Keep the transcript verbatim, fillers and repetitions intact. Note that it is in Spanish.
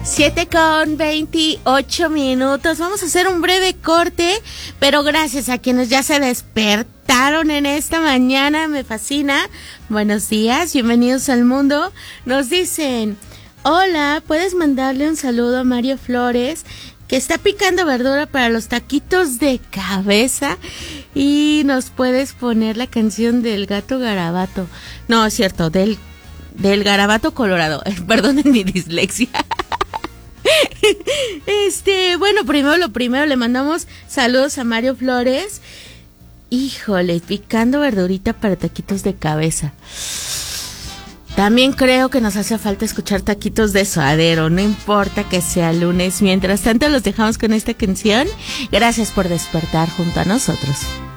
siete con veintiocho minutos. Vamos a hacer un breve corte, pero gracias a quienes ya se despertaron en esta mañana, me fascina. Buenos días, bienvenidos al mundo. Nos dicen, hola, ¿puedes mandarle un saludo a Mario Flores, que está picando verdura para los taquitos de cabeza? Y nos puedes poner la canción del gato garabato. No, es cierto, del, del garabato colorado. Perdonen mi dislexia. Este, bueno, primero lo primero, le mandamos saludos a Mario Flores. Híjole, picando verdurita para taquitos de cabeza. También creo que nos hace falta escuchar taquitos de suadero, no importa que sea lunes. Mientras tanto, los dejamos con esta canción. Gracias por despertar junto a nosotros.